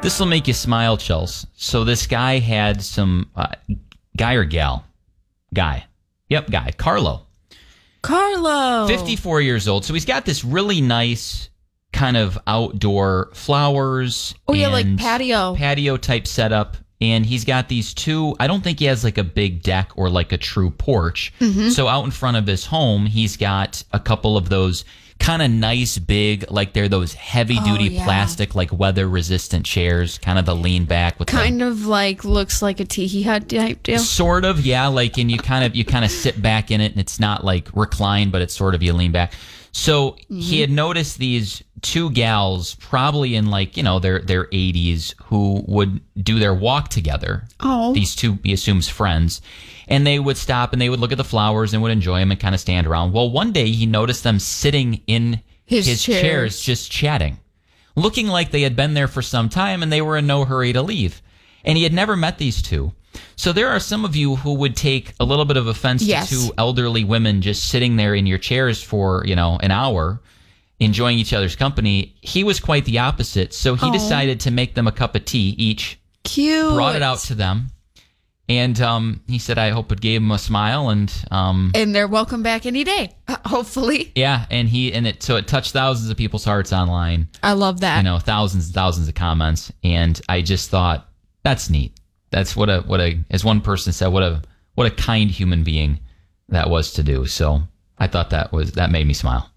This will make you smile, Chels. So this guy had some guy or gal? Guy. Yep, guy. Carlo. 54 years old. So he's got this really nice kind of outdoor flowers. Oh, yeah, like patio type setup. And he's got these two, I don't think he has like a big deck or like a true porch. Mm-hmm. So out in front of his home, he's got a couple of those kind of nice, big, like they're those heavy-duty plastic, like weather-resistant chairs, kind of the lean back with kind of like looks like a tiki hut type deal. Sort of, yeah. Like, and you kind of sit back in it, and it's not like reclined, but it's sort of you lean back. So he had noticed these two gals, probably in like their 80s, who would do their walk together. Oh, these two, he assumes, friends. And they would stop and they would look at the flowers and would enjoy them and kind of stand around. Well, one day he noticed them sitting in his chairs just chatting, looking like they had been there for some time and they were in no hurry to leave. And he had never met these two. So there are some of you who would take a little bit of offense to two elderly women just sitting there in your chairs for, an hour, enjoying each other's company. He was quite the opposite. So he decided to make them a cup of tea each. Cute. Brought it out to them. And he said, I hope it gave him a smile, and they're welcome back any day, hopefully. Yeah, and it touched thousands of people's hearts online. I love that. Thousands and thousands of comments, and I just thought that's neat. That's what a as one person said, what a kind human being that was to do. So I thought that made me smile.